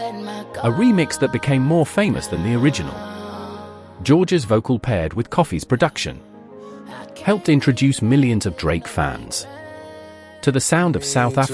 a remix that became more famous than the original. George's vocal, paired with Coffey's production, helped introduce millions of Drake fans to the sound of South Africa.